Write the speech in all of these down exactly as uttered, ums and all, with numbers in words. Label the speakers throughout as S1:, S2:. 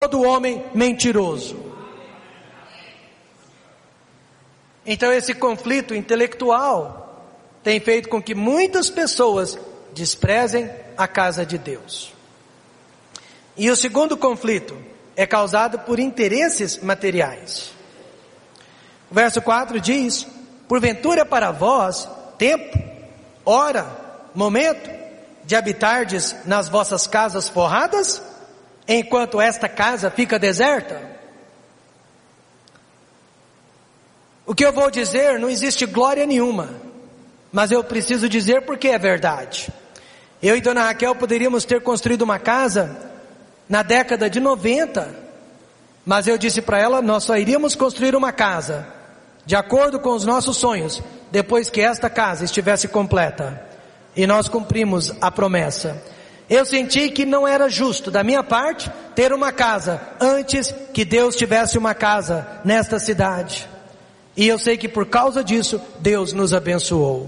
S1: todo homem mentiroso. Então esse conflito intelectual tem feito com que muitas pessoas desprezem a casa de Deus. E o segundo conflito é causado por interesses materiais. O verso quatro diz: porventura para vós tempo, hora, momento de habitardes nas vossas casas forradas, enquanto esta casa fica deserta? O que eu vou dizer não existe glória nenhuma, mas eu preciso dizer porque é verdade. Eu e Dona Raquel poderíamos ter construído uma casa na década de noventa, mas eu disse para ela: nós só iríamos construir uma casa de acordo com os nossos sonhos depois que esta casa estivesse completa. E nós cumprimos a promessa. Eu senti que não era justo da minha parte ter uma casa antes que Deus tivesse uma casa nesta cidade. E eu sei que por causa disso Deus nos abençoou.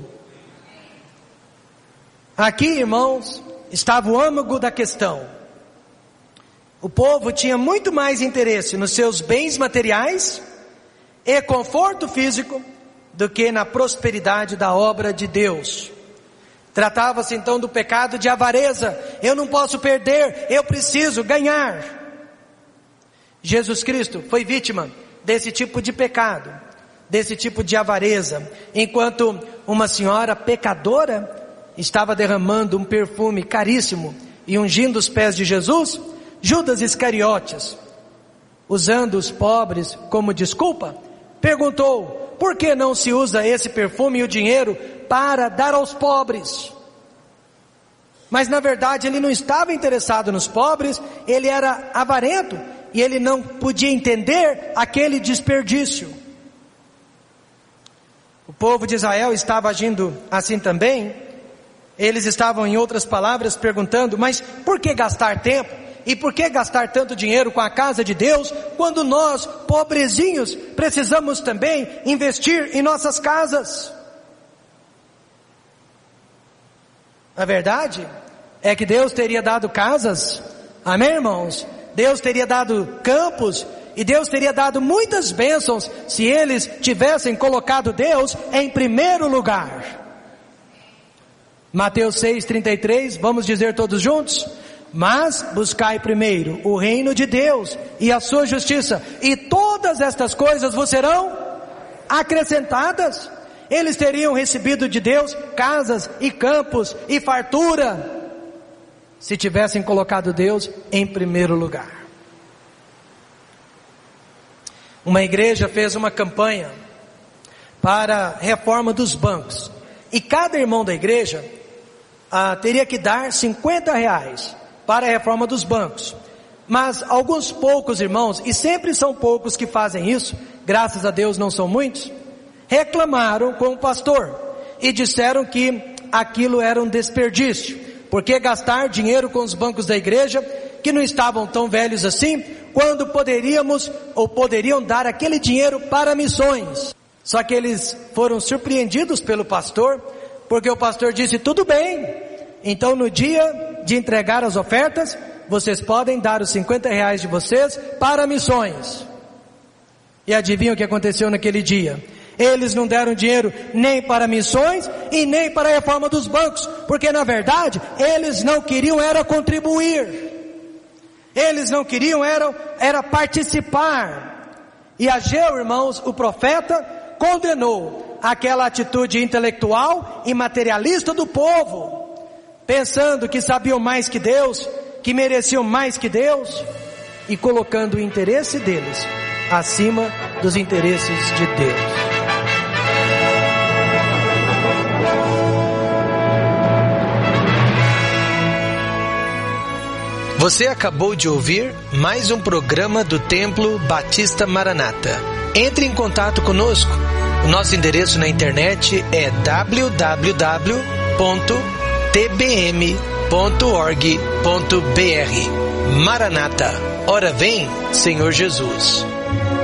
S1: Aqui, irmãos, estava o âmago da questão. O povo tinha muito mais interesse nos seus bens materiais e conforto físico do que na prosperidade da obra de Deus. Tratava-se então do pecado de avareza. Eu não posso perder, eu preciso ganhar. Jesus Cristo foi vítima desse tipo de pecado, desse tipo de avareza. Enquanto uma senhora pecadora estava derramando um perfume caríssimo e ungindo os pés de Jesus, Judas Iscariotes, usando os pobres como desculpa, perguntou: por que não se usa esse perfume e o dinheiro para dar aos pobres? Mas na verdade ele não estava interessado nos pobres, ele era avarento e ele não podia entender aquele desperdício. O povo de Israel estava agindo assim também. Eles estavam, em outras palavras, perguntando: mas por que gastar tempo? E por que gastar tanto dinheiro com a casa de Deus, quando nós, pobrezinhos, precisamos também investir em nossas casas? A verdade é que Deus teria dado casas, amém, irmãos? Deus teria dado campos, e Deus teria dado muitas bênçãos, se eles tivessem colocado Deus em primeiro lugar. Mateus seis, trinta e três, vamos dizer todos juntos? Mas buscai primeiro o reino de Deus e a sua justiça, e todas estas coisas vos serão acrescentadas. Eles teriam recebido de Deus casas e campos e fartura, se tivessem colocado Deus em primeiro lugar. Uma igreja fez uma campanha para a reforma dos bancos, e cada irmão da igreja ah, teria que dar cinquenta reais para a reforma dos bancos. Mas alguns poucos irmãos, e sempre são poucos que fazem isso, graças a Deus não são muitos, reclamaram com o pastor e disseram que aquilo era um desperdício, porque gastar dinheiro com os bancos da igreja, que não estavam tão velhos assim, quando poderíamos ou poderiam dar aquele dinheiro para missões. Só que eles foram surpreendidos pelo pastor, porque o pastor disse: tudo bem, então no dia de entregar as ofertas, vocês podem dar os cinquenta reais de vocês para missões. E adivinha o que aconteceu naquele dia? Eles não deram dinheiro nem para missões e nem para a reforma dos bancos, porque na verdade eles não queriam era contribuir, eles não queriam era, era participar. E Ageu, irmãos, o profeta, condenou aquela atitude intelectual e materialista do povo, pensando que sabiam mais que Deus, que mereciam mais que Deus, e colocando o interesse deles acima dos interesses de Deus.
S2: Você acabou de ouvir mais um programa do Templo Batista Maranata. Entre em contato conosco. O nosso endereço na internet é w w w ponto t b m ponto org ponto b r. Maranata, ora vem, Senhor Jesus.